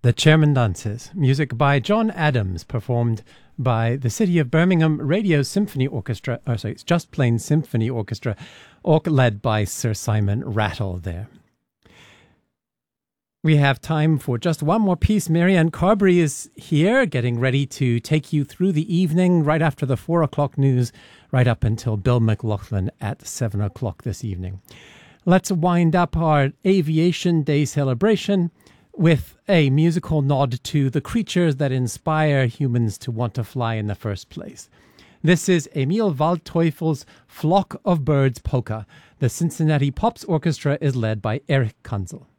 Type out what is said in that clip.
The Chairman Dances, music by John Adams, performed by the City of Birmingham Radio Symphony Orchestra, it's Just Plain Symphony Orchestra, led by Sir Simon Rattle there. We have time for just one more piece. Marianne Carberry is here, getting ready to take you through the evening, right after the 4 o'clock news, right up until Bill McLaughlin at 7 o'clock this evening. Let's wind up our Aviation Day celebration with a musical nod to the creatures that inspire humans to want to fly in the first place. This is Emil Waldteufel's Flock of Birds polka. The Cincinnati Pops Orchestra is led by Erich Kanzel.